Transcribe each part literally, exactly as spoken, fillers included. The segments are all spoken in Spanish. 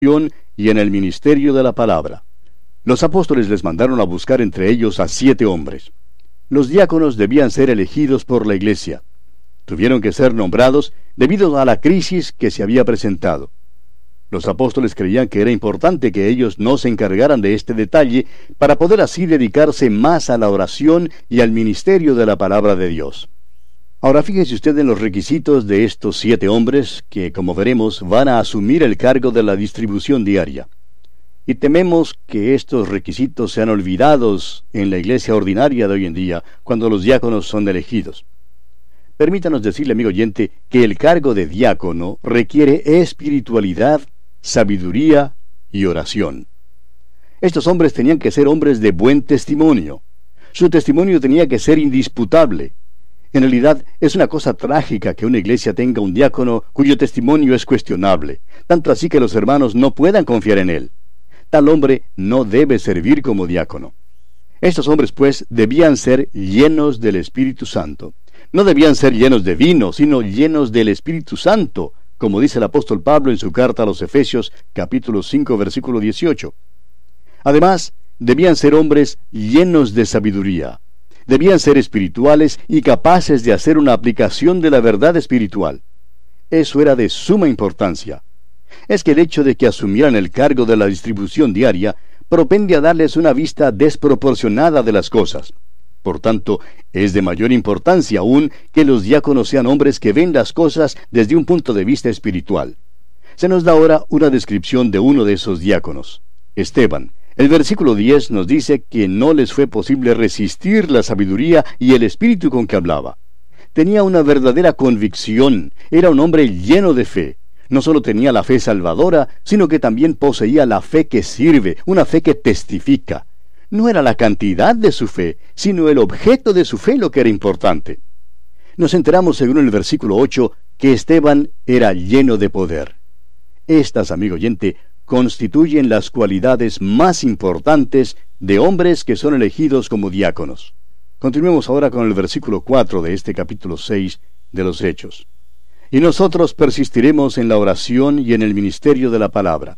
y en el ministerio de la palabra. Los apóstoles les mandaron a buscar entre ellos a siete hombres. Los diáconos debían ser elegidos por la iglesia. Tuvieron que ser nombrados debido a la crisis que se había presentado. Los apóstoles creían que era importante que ellos no se encargaran de este detalle para poder así dedicarse más a la oración y al ministerio de la palabra de Dios. Ahora fíjese usted en los requisitos de estos siete hombres que, como veremos, van a asumir el cargo de la distribución diaria. Y tememos que estos requisitos sean olvidados en la iglesia ordinaria de hoy en día, cuando los diáconos son elegidos. Permítanos decirle, amigo oyente, que el cargo de diácono requiere espiritualidad, sabiduría y oración. Estos hombres tenían que ser hombres de buen testimonio. Su testimonio tenía que ser indisputable. En realidad, es una cosa trágica que una iglesia tenga un diácono cuyo testimonio es cuestionable, tanto así que los hermanos no puedan confiar en él. Tal hombre no debe servir como diácono. Estos hombres, pues, debían ser llenos del Espíritu Santo. No debían ser llenos de vino, sino llenos del Espíritu Santo, como dice el apóstol Pablo en su carta a los Efesios, capítulo cinco, versículo dieciocho. Además, debían ser hombres llenos de sabiduría. Debían ser espirituales y capaces de hacer una aplicación de la verdad espiritual. Eso era de suma importancia. Es que el hecho de que asumieran el cargo de la distribución diaria propende a darles una vista desproporcionada de las cosas. Por tanto, es de mayor importancia aún que los diáconos sean hombres que ven las cosas desde un punto de vista espiritual. Se nos da ahora una descripción de uno de esos diáconos, Esteban. El versículo diez nos dice que no les fue posible resistir la sabiduría y el espíritu con que hablaba. Tenía una verdadera convicción, era un hombre lleno de fe. No solo tenía la fe salvadora, sino que también poseía la fe que sirve, una fe que testifica. No era la cantidad de su fe, sino el objeto de su fe lo que era importante. Nos enteramos, según el versículo ocho, que Esteban era lleno de poder. Estas, amigo oyente, constituyen las cualidades más importantes de hombres que son elegidos como diáconos. Continuemos ahora con el versículo cuatro de este capítulo seis de los Hechos. Y nosotros persistiremos en la oración y en el ministerio de la palabra.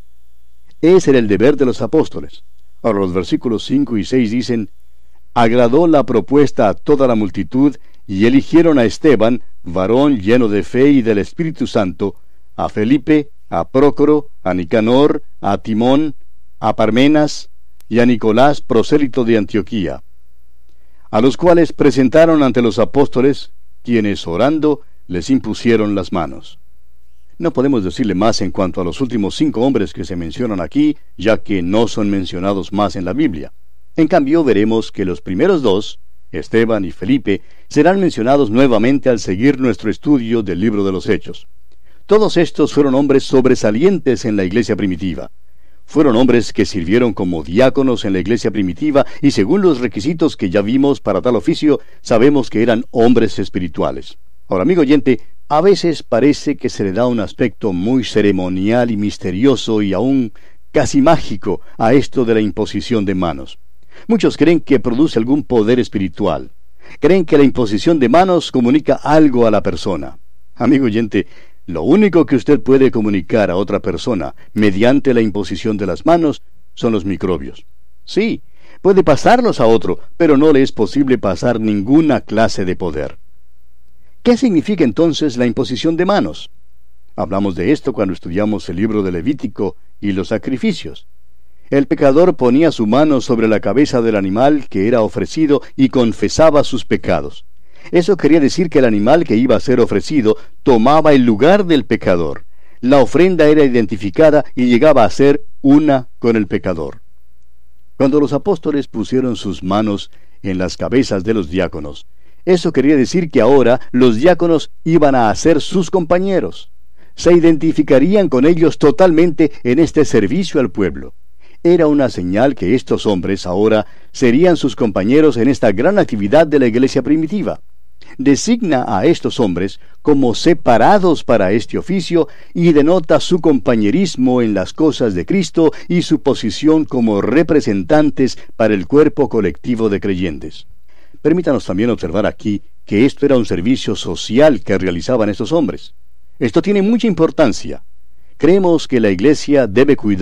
Ese era el deber de los apóstoles. Ahora los versículos cinco y seis dicen: agradó la propuesta a toda la multitud, y eligieron a Esteban, varón lleno de fe y del Espíritu Santo, a Felipe, a Prócoro, a Nicanor, a Timón, a Parmenas, y a Nicolás, prosélito de Antioquía, a los cuales presentaron ante los apóstoles, quienes orando les impusieron las manos. No podemos decirle más en cuanto a los últimos cinco hombres que se mencionan aquí, ya que no son mencionados más en la Biblia. En cambio, veremos que los primeros dos, Esteban y Felipe, serán mencionados nuevamente al seguir nuestro estudio del libro de los Hechos. Todos estos fueron hombres sobresalientes en la iglesia primitiva. Fueron hombres que sirvieron como diáconos en la iglesia primitiva y según los requisitos que ya vimos para tal oficio, sabemos que eran hombres espirituales. Ahora, amigo oyente, a veces parece que se le da un aspecto muy ceremonial y misterioso y aún casi mágico a esto de la imposición de manos. Muchos creen que produce algún poder espiritual. Creen que la imposición de manos comunica algo a la persona. Amigo oyente, lo único que usted puede comunicar a otra persona mediante la imposición de las manos son los microbios. Sí, puede pasarlos a otro, pero no le es posible pasar ninguna clase de poder. ¿Qué significa entonces la imposición de manos? Hablamos de esto cuando estudiamos el libro de Levítico y los sacrificios. El pecador ponía su mano sobre la cabeza del animal que era ofrecido y confesaba sus pecados. Eso quería decir que el animal que iba a ser ofrecido tomaba el lugar del pecador. La ofrenda era identificada y llegaba a ser una con el pecador. Cuando los apóstoles pusieron sus manos en las cabezas de los diáconos, eso quería decir que ahora los diáconos iban a ser sus compañeros. Se identificarían con ellos totalmente en este servicio al pueblo. Era una señal que estos hombres ahora serían sus compañeros en esta gran actividad de la iglesia primitiva. Designa a estos hombres como separados para este oficio y denota su compañerismo en las cosas de Cristo y su posición como representantes para el cuerpo colectivo de creyentes. Permítanos también observar aquí que esto era un servicio social que realizaban estos hombres. Esto tiene mucha importancia. Creemos que la Iglesia debe cuidar